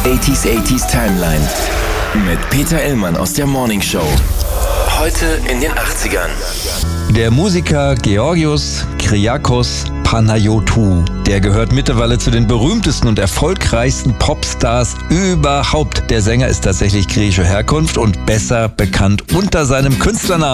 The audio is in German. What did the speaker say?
80s Timeline mit Peter Illmann aus der Morning Show. Heute in den 80ern. Der Musiker Georgios Kyriakos Panayotou, der gehört mittlerweile zu den berühmtesten und erfolgreichsten Popstars überhaupt. Der Sänger ist tatsächlich griechischer Herkunft und besser bekannt unter seinem Künstlernamen